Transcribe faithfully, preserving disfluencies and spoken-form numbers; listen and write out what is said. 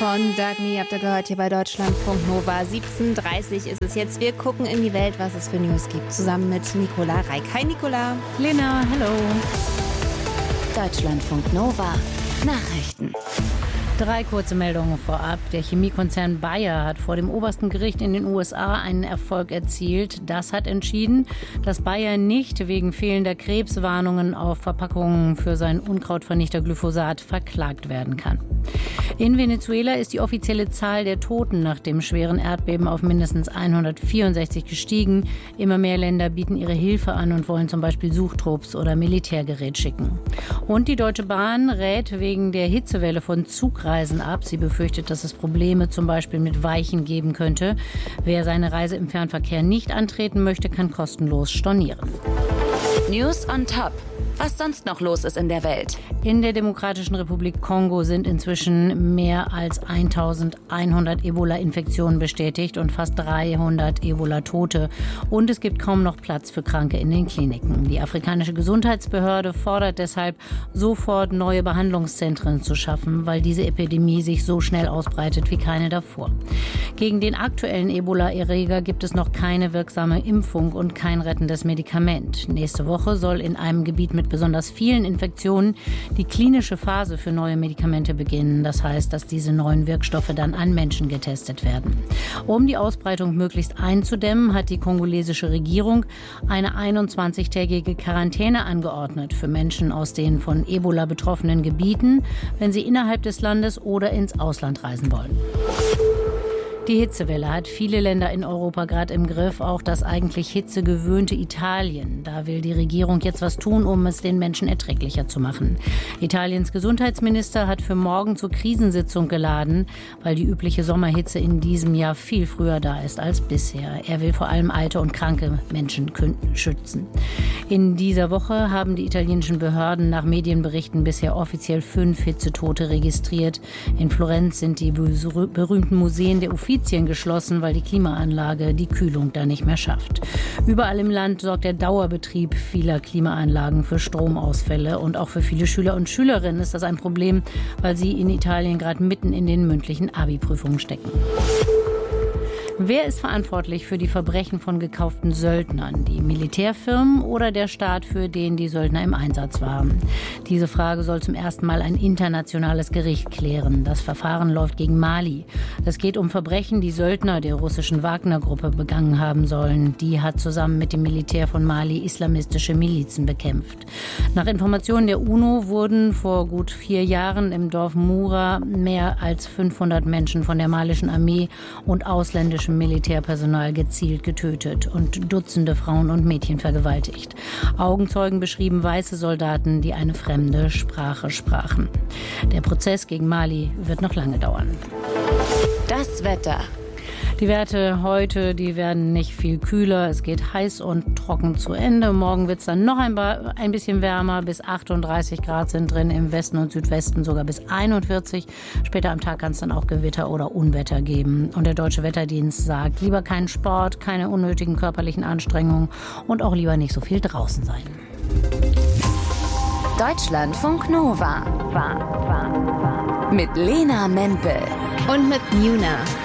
von Dagny habt ihr gehört hier bei Deutschlandfunk Nova. siebzehn Uhr dreißig ist es jetzt. Wir gucken in die Welt, was es für News gibt, zusammen mit Nicola Reik. Hi Nicola. Lena, hallo. Deutschlandfunk Nova Nachrichten. Drei kurze Meldungen vorab. Der Chemiekonzern Bayer hat vor dem obersten Gericht in den U S A einen Erfolg erzielt. Das hat entschieden, dass Bayer nicht wegen fehlender Krebswarnungen auf Verpackungen für seinen Unkrautvernichter Glyphosat verklagt werden kann. In Venezuela ist die offizielle Zahl der Toten nach dem schweren Erdbeben auf mindestens hundertvierundsechzig gestiegen. Immer mehr Länder bieten ihre Hilfe an und wollen zum Beispiel Suchtrupps oder Militärgerät schicken. Und die Deutsche Bahn rät wegen der Hitzewelle von Zugreisen ab. Sie befürchtet, dass es Probleme zum Beispiel mit Weichen geben könnte. Wer seine Reise im Fernverkehr nicht antreten möchte, kann kostenlos stornieren. News on Top. Was sonst noch los ist in der Welt. In der Demokratischen Republik Kongo sind inzwischen mehr als eintausendeinhundert Ebola-Infektionen bestätigt und fast dreihundert Ebola-Tote. Und es gibt kaum noch Platz für Kranke in den Kliniken. Die afrikanische Gesundheitsbehörde fordert deshalb, sofort neue Behandlungszentren zu schaffen, weil diese Epidemie sich so schnell ausbreitet wie keine davor. Gegen den aktuellen Ebola-Erreger gibt es noch keine wirksame Impfung und kein rettendes Medikament. Nächste Woche soll in einem Gebiet mit besonders vielen Infektionen die klinische Phase für neue Medikamente beginnen. Das heißt, dass diese neuen Wirkstoffe dann an Menschen getestet werden. Um die Ausbreitung möglichst einzudämmen, hat die kongolesische Regierung eine einundzwanzigtägige Quarantäne angeordnet für Menschen aus den von Ebola betroffenen Gebieten, wenn sie innerhalb des Landes oder ins Ausland reisen wollen. Die Hitzewelle hat viele Länder in Europa gerade im Griff, auch das eigentlich hitzegewöhnte Italien. Da will die Regierung jetzt was tun, um es den Menschen erträglicher zu machen. Italiens Gesundheitsminister hat für morgen zur Krisensitzung geladen, weil die übliche Sommerhitze in diesem Jahr viel früher da ist als bisher. Er will vor allem alte und kranke Menschen schützen. In dieser Woche haben die italienischen Behörden nach Medienberichten bisher offiziell fünf Hitzetote registriert. In Florenz sind die berühmten Museen der Uffizien geschlossen, weil die Klimaanlage die Kühlung da nicht mehr schafft. Überall im Land sorgt der Dauerbetrieb vieler Klimaanlagen für Stromausfälle und auch für viele Schüler und Schülerinnen ist das ein Problem, weil sie in Italien gerade mitten in den mündlichen Abi-Prüfungen stecken. Wer ist verantwortlich für die Verbrechen von gekauften Söldnern? Die Militärfirmen oder der Staat, für den die Söldner im Einsatz waren? Diese Frage soll zum ersten Mal ein internationales Gericht klären. Das Verfahren läuft gegen Mali. Es geht um Verbrechen, die Söldner der russischen Wagner-Gruppe begangen haben sollen. Die hat zusammen mit dem Militär von Mali islamistische Milizen bekämpft. Nach Informationen der UNO wurden vor gut vier Jahren im Dorf Mura mehr als fünfhundert Menschen von der malischen Armee und ausländischem Militärpersonal gezielt getötet und Dutzende Frauen und Mädchen vergewaltigt. Augenzeugen beschrieben weiße Soldaten, die eine fremde Sprache sprachen. Der Prozess gegen Mali wird noch lange dauern. Das Wetter. Die Werte heute, die werden nicht viel kühler. Es geht heiß und trocken zu Ende. Morgen wird es dann noch ein, ein bisschen wärmer. Bis achtunddreißig Grad sind drin, im Westen und Südwesten sogar bis einundvierzig. Später am Tag kann es dann auch Gewitter oder Unwetter geben. Und der Deutsche Wetterdienst sagt, lieber keinen Sport, keine unnötigen körperlichen Anstrengungen und auch lieber nicht so viel draußen sein. Deutschlandfunk Nova. Mit Lena Mempel. Und mit Muna.